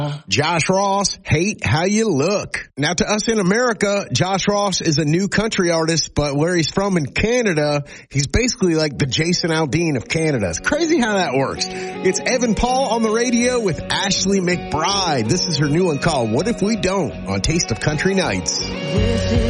Josh Ross, Hate How You Look. Now to us in America, Josh Ross is a new country artist, but where he's from in Canada, he's basically like the Jason Aldean of Canada. It's crazy how that works. It's Evan Paul on the radio with Ashley McBryde. This is her new one called What If We Don't on Taste of Country Nights.